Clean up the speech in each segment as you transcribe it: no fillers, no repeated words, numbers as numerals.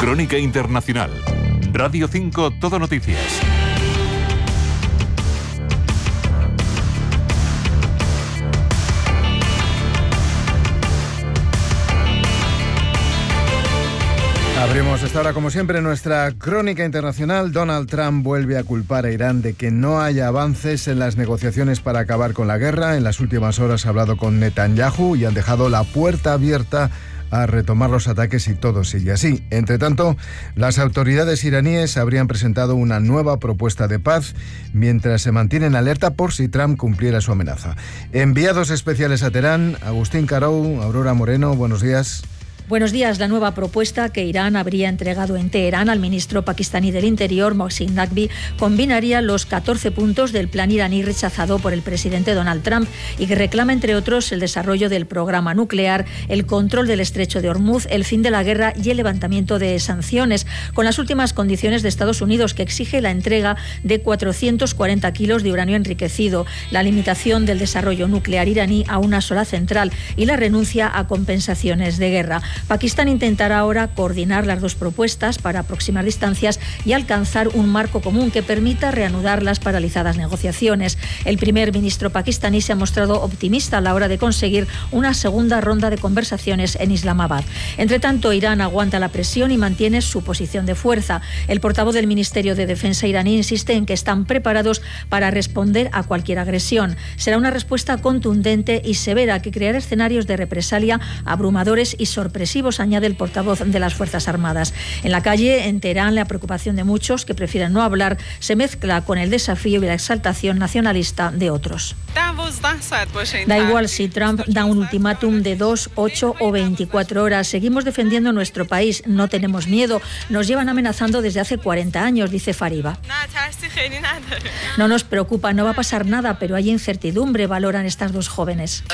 Crónica Internacional. Radio 5 Todo Noticias. Abrimos esta hora, como siempre, nuestra crónica internacional. Donald Trump vuelve a culpar a Irán de que no haya avances en las negociaciones para acabar con la guerra. En las últimas horas ha hablado con Netanyahu y han dejado la puerta abierta a retomar los ataques si todo sigue así. Entre tanto, las autoridades iraníes habrían presentado una nueva propuesta de paz mientras se mantienen alerta por si Trump cumpliera su amenaza. Enviados especiales a Teherán, Agustín Carou, Aurora Moreno, buenos días. Buenos días. La nueva propuesta que Irán habría entregado en Teherán al ministro pakistaní del Interior, Mohsin Naqvi, combinaría los 14 puntos del plan iraní rechazado por el presidente Donald Trump y que reclama, entre otros, el desarrollo del programa nuclear, el control del estrecho de Hormuz, el fin de la guerra y el levantamiento de sanciones, con las últimas condiciones de Estados Unidos, que exige la entrega de 440 kilos de uranio enriquecido, la limitación del desarrollo nuclear iraní a una sola central y la renuncia a compensaciones de guerra. Pakistán intentará ahora coordinar las dos propuestas para aproximar distancias y alcanzar un marco común que permita reanudar las paralizadas negociaciones. El primer ministro pakistaní se ha mostrado optimista a la hora de conseguir una segunda ronda de conversaciones en Islamabad. Entre tanto, Irán aguanta la presión y mantiene su posición de fuerza. El portavoz del Ministerio de Defensa iraní insiste en que están preparados para responder a cualquier agresión. Será una respuesta contundente y severa que creará escenarios de represalia abrumadores y sorpresivos, añade el portavoz de las Fuerzas Armadas. En la calle, en Teherán, la preocupación de muchos que prefieren no hablar se mezcla con el desafío y la exaltación nacionalista de otros. Da igual si Trump da un ultimátum de 2, 8 o 24 horas. Seguimos defendiendo nuestro país. No tenemos miedo. Nos llevan amenazando desde hace 40 años, dice Fariba. No nos preocupa, no va a pasar nada, pero hay incertidumbre, valoran estas dos jóvenes.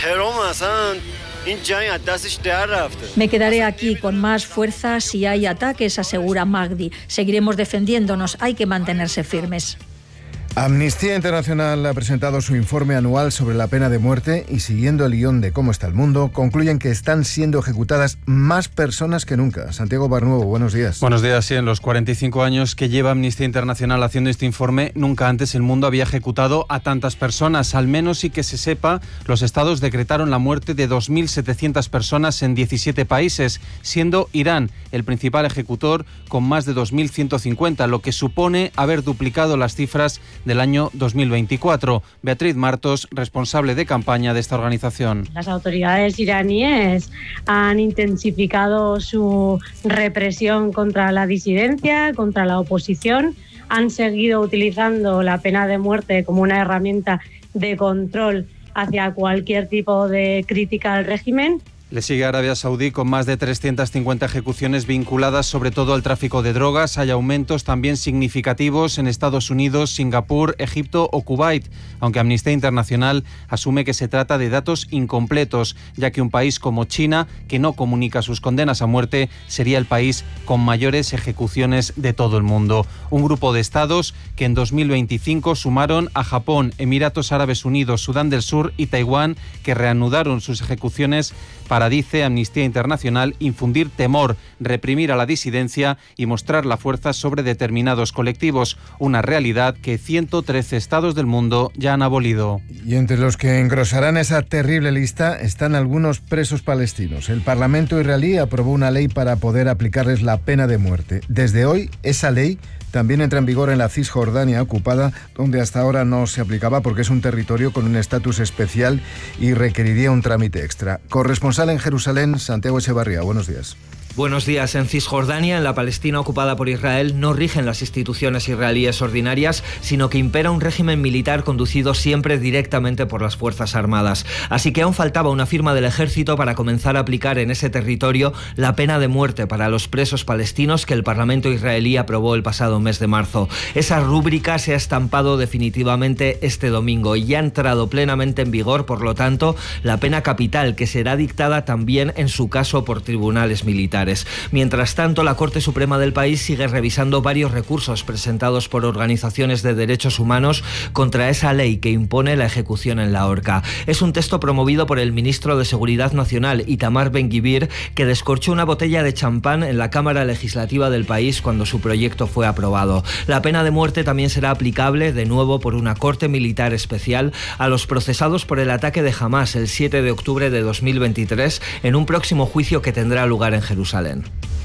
Me quedaré aquí con más fuerza si hay ataques, asegura Magdi. Seguiremos defendiéndonos, hay que mantenerse firmes. Amnistía Internacional ha presentado su informe anual sobre la pena de muerte y, siguiendo el guión de cómo está el mundo, concluyen que están siendo ejecutadas más personas que nunca. Santiago Barnuevo, buenos días. Buenos días. Sí, en los 45 años que lleva Amnistía Internacional haciendo este informe, nunca antes el mundo había ejecutado a tantas personas. Al menos, y que se sepa, los estados decretaron la muerte de 2.700 personas en 17 países, siendo Irán el principal ejecutor con más de 2.150, lo que supone haber duplicado las cifras del año 2024. Beatriz Martos, responsable de campaña de esta organización. Las autoridades iraníes han intensificado su represión contra la disidencia, contra la oposición. Han seguido utilizando la pena de muerte como una herramienta de control hacia cualquier tipo de crítica al régimen. Le sigue Arabia Saudí con más de 350 ejecuciones vinculadas sobre todo al tráfico de drogas. Hay aumentos también significativos en Estados Unidos, Singapur, Egipto o Kuwait, aunque Amnistía Internacional asume que se trata de datos incompletos, ya que un país como China, que no comunica sus condenas a muerte, sería el país con mayores ejecuciones de todo el mundo. Un grupo de estados que en 2025 sumaron a Japón, Emiratos Árabes Unidos, Sudán del Sur y Taiwán, que reanudaron sus ejecuciones para, dice Amnistía Internacional, infundir temor, reprimir a la disidencia y mostrar la fuerza sobre determinados colectivos, una realidad que 113 estados del mundo ya han abolido. Y entre los que engrosarán esa terrible lista están algunos presos palestinos. El Parlamento israelí aprobó una ley para poder aplicarles la pena de muerte. Desde hoy, esa ley también entra en vigor en la Cisjordania ocupada, donde hasta ahora no se aplicaba porque es un territorio con un estatus especial y requeriría un trámite extra. Corresponsal en Jerusalén, Santiago Echevarría, buenos días. Buenos días. En Cisjordania, en la Palestina ocupada por Israel, no rigen las instituciones israelíes ordinarias, sino que impera un régimen militar conducido siempre directamente por las Fuerzas Armadas. Así que aún faltaba una firma del ejército para comenzar a aplicar en ese territorio la pena de muerte para los presos palestinos que el Parlamento israelí aprobó el pasado mes de marzo. Esa rúbrica se ha estampado definitivamente este domingo y ha entrado plenamente en vigor, por lo tanto, la pena capital, que será dictada también en su caso por tribunales militares. militares. Mientras tanto, la Corte Suprema del país sigue revisando varios recursos presentados por organizaciones de derechos humanos contra esa ley que impone la ejecución en la horca. Es un texto promovido por el ministro de Seguridad Nacional, Itamar Ben-Gvir, que descorchó una botella de champán en la Cámara Legislativa del país cuando su proyecto fue aprobado. La pena de muerte también será aplicable, de nuevo por una corte militar especial, a los procesados por el ataque de Hamás el 7 de octubre de 2023 en un próximo juicio que tendrá lugar en Jerusalén.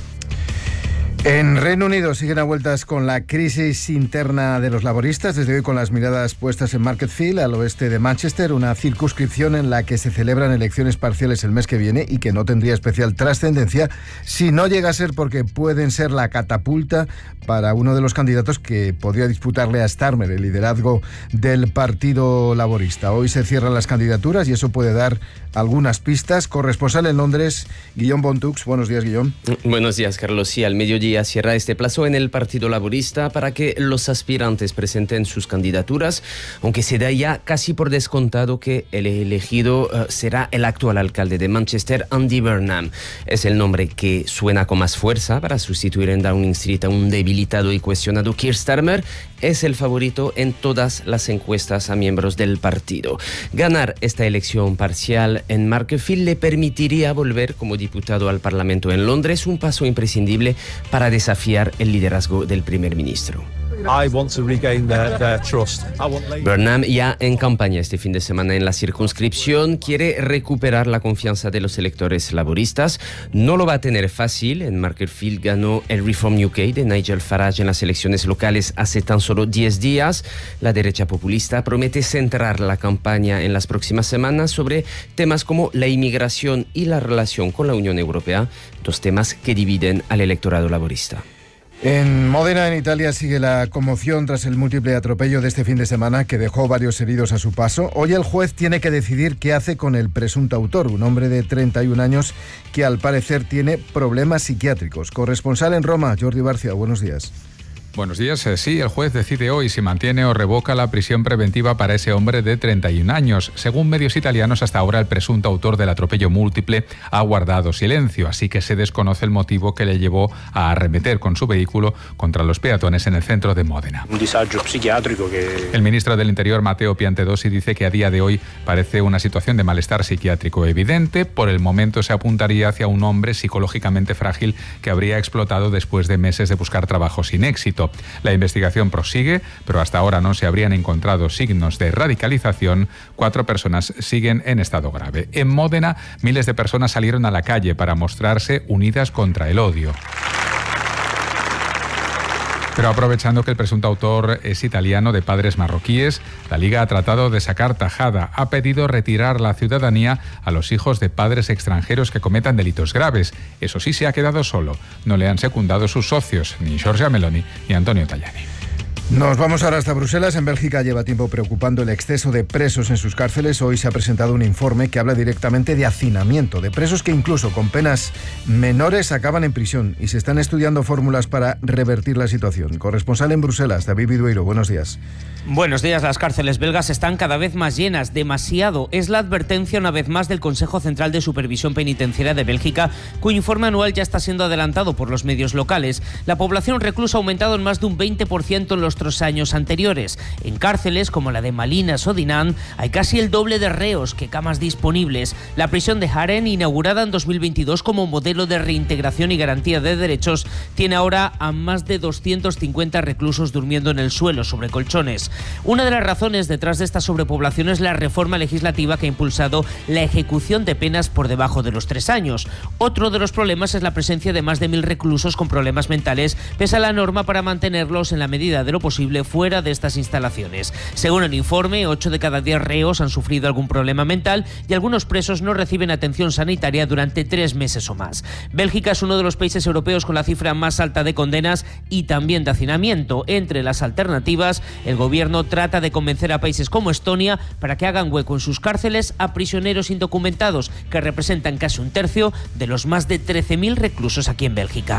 En Reino Unido siguen a vueltas con la crisis interna de los laboristas, desde hoy con las miradas puestas en Marketfield, al oeste de Manchester, una circunscripción en la que se celebran elecciones parciales el mes que viene y que no tendría especial trascendencia si no llega a ser porque pueden ser la catapulta para uno de los candidatos que podría disputarle a Starmer el liderazgo del Partido Laborista. Hoy se cierran las candidaturas y eso puede dar algunas pistas. Corresponsal en Londres, Guillaume Bontux. Buenos días, Guillaume. Buenos días, Carlos. Sí, al mediodía cierra este plazo en el Partido Laborista para que los aspirantes presenten sus candidaturas, aunque se da ya casi por descontado que el elegido será el actual alcalde de Manchester, Andy Burnham. Es el nombre que suena con más fuerza para sustituir en Downing Street a un debilitado y cuestionado Keir Starmer. Es el favorito en todas las encuestas a miembros del partido. Ganar esta elección parcial en Marketfield le permitiría volver como diputado al Parlamento en Londres, un paso imprescindible para desafiar el liderazgo del primer ministro. Burnham, ya en campaña este fin de semana en la circunscripción, quiere recuperar la confianza de los electores laboristas. No lo va a tener fácil. En Marketfield ganó el Reform UK de Nigel Farage en las elecciones locales hace tan solo 10 días. La derecha populista promete centrar la campaña en las próximas semanas sobre temas como la inmigración y la relación con la Unión Europea, dos temas que dividen al electorado laborista. En Módena, en Italia, sigue la conmoción tras el múltiple atropello de este fin de semana que dejó varios heridos a su paso. Hoy el juez tiene que decidir qué hace con el presunto autor, un hombre de 31 años que al parecer tiene problemas psiquiátricos. Corresponsal en Roma, Jordi Barcia, buenos días. Buenos días. Sí, el juez decide hoy si mantiene o revoca la prisión preventiva para ese hombre de 31 años. Según medios italianos, hasta ahora el presunto autor del atropello múltiple ha guardado silencio, así que se desconoce el motivo que le llevó a arremeter con su vehículo contra los peatones en el centro de Módena. Un disagio psiquiátrico que... El ministro del Interior, Matteo Piantedosi, dice que a día de hoy parece una situación de malestar psiquiátrico evidente. Por el momento se apuntaría hacia un hombre psicológicamente frágil que habría explotado después de meses de buscar trabajo sin éxito. La investigación prosigue, pero hasta ahora no se habrían encontrado signos de radicalización. 4 personas siguen en estado grave. En Módena, miles de personas salieron a la calle para mostrarse unidas contra el odio. Pero aprovechando que el presunto autor es italiano de padres marroquíes, la Liga ha tratado de sacar tajada. Ha pedido retirar la ciudadanía a los hijos de padres extranjeros que cometan delitos graves. Eso sí, se ha quedado solo. No le han secundado sus socios, ni Giorgia Meloni ni Antonio Tajani. Nos vamos ahora hasta Bruselas. En Bélgica lleva tiempo preocupando el exceso de presos en sus cárceles. Hoy se ha presentado un informe que habla directamente de hacinamiento, de presos que incluso con penas menores acaban en prisión, y se están estudiando fórmulas para revertir la situación. Corresponsal en Bruselas, David Vidueiro, buenos días. Buenos días. Las cárceles belgas están cada vez más llenas, demasiado. Es la advertencia una vez más del Consejo Central de Supervisión Penitenciaria de Bélgica, cuyo informe anual ya está siendo adelantado por los medios locales. La población reclusa ha aumentado en más de un 20% en los 3 años anteriores. En cárceles como la de Malinas o Dinan hay casi el doble de reos que camas disponibles. La prisión de Haren, inaugurada en 2022 como modelo de reintegración y garantía de derechos, tiene ahora a más de 250 reclusos durmiendo en el suelo sobre colchones. Una de las razones detrás de esta sobrepoblación es la reforma legislativa que ha impulsado la ejecución de penas por debajo de los 3 años. Otro de los problemas es la presencia de más de 1.000 reclusos con problemas mentales, pese a la norma para mantenerlos en la medida de lo posible fuera de estas instalaciones. Según el informe, 8 de cada 10 reos han sufrido algún problema mental y algunos presos no reciben atención sanitaria durante 3 meses o más. Bélgica es uno de los países europeos con la cifra más alta de condenas y también de hacinamiento. Entre las alternativas, el gobierno trata de convencer a países como Estonia para que hagan hueco en sus cárceles a prisioneros indocumentados, que representan casi un tercio de los más de 13.000 reclusos aquí en Bélgica.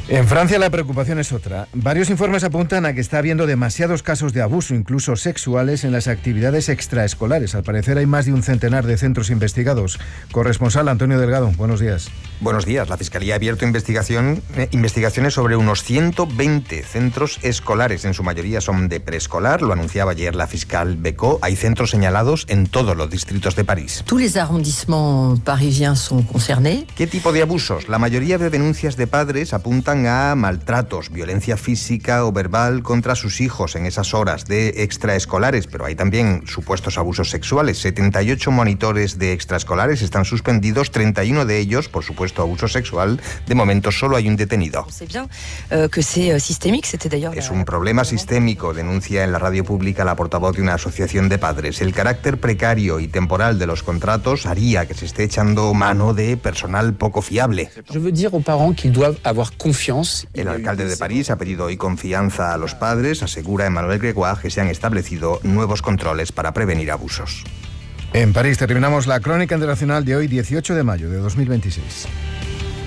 En Francia la preocupación es otra. Varios informes apuntan a que está habiendo demasiados casos de abuso, incluso sexuales, en las actividades extraescolares. Al parecer hay más de un centenar de centros investigados. Corresponsal Antonio Delgado, buenos días. Buenos días. La Fiscalía ha abierto investigaciones sobre unos 120 centros escolares. En su mayoría son de preescolar. Lo anunciaba ayer la fiscal Becot. Hay centros señalados en todos los distritos de París. ¿Tous les arrondissements parisiens sont concernés? ¿Qué tipo de abusos? La mayoría de denuncias de padres apuntan a maltratos, violencia física o verbal contra sus hijos en esas horas de extraescolares, pero hay también supuestos abusos sexuales. 78 monitores de extraescolares están suspendidos, 31 de ellos por supuesto abuso sexual. De momento solo hay un detenido. Es un problema sistémico, denuncia en la radio pública la portavoz de una asociación de padres. El carácter precario y temporal de los contratos haría que se esté echando mano de personal poco fiable. El alcalde de París ha pedido hoy confianza a los padres. Asegura Emmanuel Grégoire que se han establecido nuevos controles para prevenir abusos. En París terminamos la crónica internacional de hoy, 18 de mayo de 2026.